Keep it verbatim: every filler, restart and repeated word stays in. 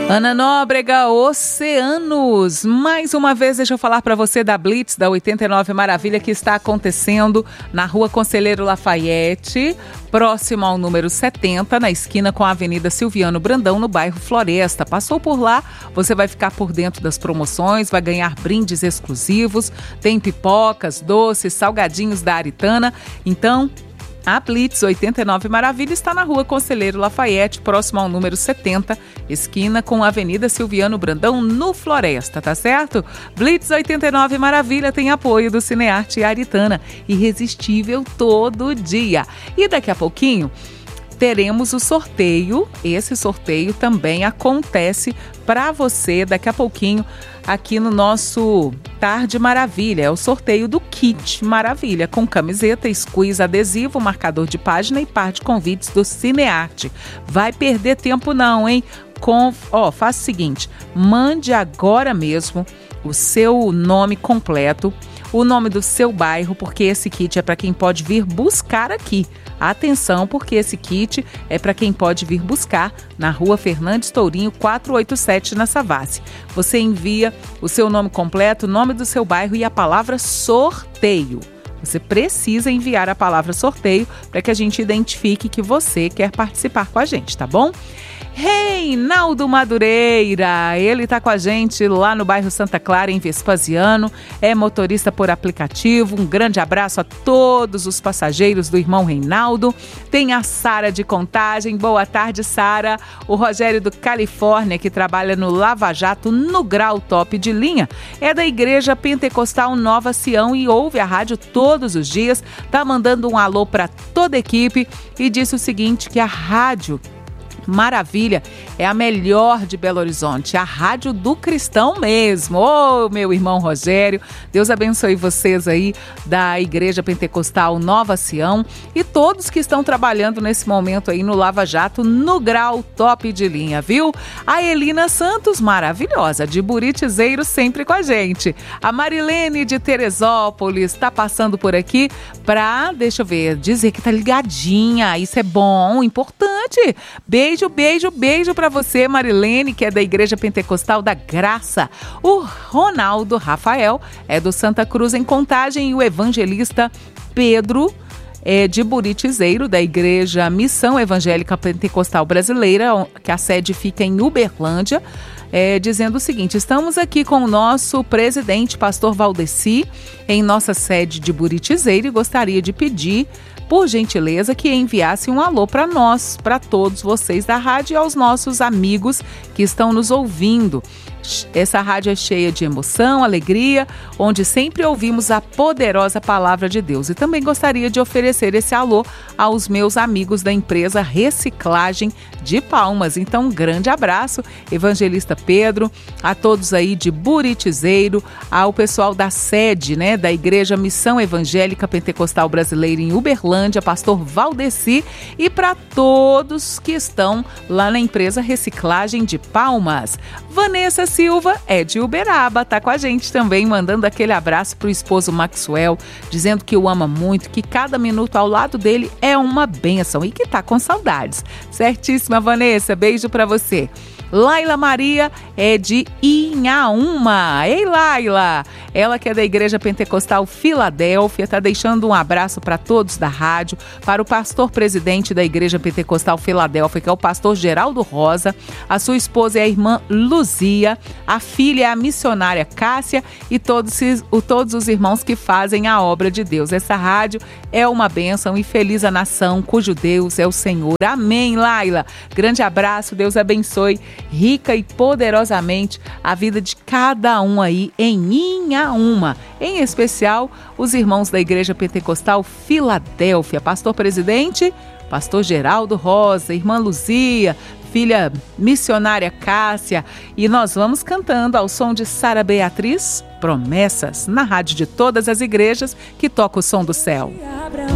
Ana Nóbrega, Oceanos. Mais uma vez, deixa eu falar para você da Blitz da oitenta e nove Maravilha, que está acontecendo na Rua Conselheiro Lafayette, próximo ao número setenta, na esquina com a Avenida Silviano Brandão, no bairro Floresta. Passou por lá, você vai ficar por dentro das promoções, vai ganhar brindes exclusivos, tem pipocas, doces, salgadinhos da Aritana. Então, a Blitz oitenta e nove Maravilha está na Rua Conselheiro Lafayette, próximo ao número setenta, esquina com a Avenida Silviano Brandão, no Floresta, tá certo? Blitz oitenta e nove Maravilha tem apoio do Cinearte e Aritana, irresistível todo dia. E daqui a pouquinho teremos o sorteio. Esse sorteio também acontece para você daqui a pouquinho aqui no nosso Tarde Maravilha. É o sorteio do Kit Maravilha, com camiseta, squeeze, adesivo, marcador de página e par de convites do Cinearte. Vai perder tempo não, hein? Com, ó, faça o seguinte, mande agora mesmo o seu nome completo, o nome do seu bairro, porque esse kit é para quem pode vir buscar aqui. Atenção, porque esse kit é para quem pode vir buscar na Rua Fernandes Tourinho, quatrocentos e oitenta e sete, na Savassi. Você envia o seu nome completo, o nome do seu bairro e a palavra sorteio. Você precisa enviar a palavra sorteio para que a gente identifique que você quer participar com a gente, tá bom? Reinaldo Madureira, ele está com a gente lá no bairro Santa Clara, em Vespasiano, é motorista por aplicativo. Um grande abraço a todos os passageiros do irmão Reinaldo. Tem a Sara de Contagem, boa tarde, Sara. O Rogério do Califórnia, que trabalha no Lava Jato, no Grau Top de Linha, é da Igreja Pentecostal Nova Sião e ouve a rádio todos os dias, tá mandando um alô para toda a equipe e disse o seguinte, que a rádio Maravilha é a melhor de Belo Horizonte, a rádio do cristão mesmo. Ô, meu irmão Rogério, Deus abençoe vocês aí da Igreja Pentecostal Nova Sião e todos que estão trabalhando nesse momento aí no Lava Jato, no Grau Top de Linha, viu? A Elina Santos, maravilhosa, de Buritizeiro, sempre com a gente. A Marilene de Teresópolis está passando por aqui pra, deixa eu ver, dizer que tá ligadinha, isso é bom, importante. Beijo Beijo, beijo, beijo para você, Marilene, que é da Igreja Pentecostal da Graça. O Ronaldo Rafael é do Santa Cruz em Contagem e o evangelista Pedro é de Buritizeiro, da Igreja Missão Evangélica Pentecostal Brasileira, que a sede fica em Uberlândia, é, dizendo o seguinte: estamos aqui com o nosso presidente, pastor Valdeci, em nossa sede de Buritizeiro e gostaria de pedir, por gentileza, que enviasse um alô para nós, para todos vocês da rádio e aos nossos amigos que estão nos ouvindo. Essa rádio é cheia de emoção, alegria, onde sempre ouvimos a poderosa palavra de Deus. E também gostaria de oferecer esse alô aos meus amigos da empresa Reciclagem de Palmas. Então, um grande abraço, evangelista Pedro, a todos aí de Buritizeiro, ao pessoal da sede, né, da Igreja Missão Evangélica Pentecostal Brasileira em Uberlândia, pastor Valdeci, e para todos que estão lá na empresa Reciclagem de Palmas. Vanessa Silva é de Uberaba, tá com a gente também, mandando aquele abraço pro esposo Maxwell, dizendo que o ama muito, que cada minuto ao lado dele é uma bênção e que tá com saudades. Certíssima, Vanessa, beijo pra você. Laila Maria é de Inhaúma. Ei, Laila! Ela que é da Igreja Pentecostal Filadélfia, está deixando um abraço para todos da rádio, para o pastor presidente da Igreja Pentecostal Filadélfia, que é o pastor Geraldo Rosa, a sua esposa é a irmã Luzia, a filha é a missionária Cássia e todos, todos os irmãos que fazem a obra de Deus. Essa rádio é uma bênção e feliz a nação cujo Deus é o Senhor. Amém, Laila! Grande abraço, Deus abençoe rica e poderosamente a vida de cada um aí em Inhaúma, em especial os irmãos da Igreja Pentecostal Filadélfia, pastor presidente, pastor Geraldo Rosa, irmã Luzia, filha missionária Cássia, e nós vamos cantando ao som de Sara Beatriz, Promessas, na rádio de todas as igrejas que toca o som do céu.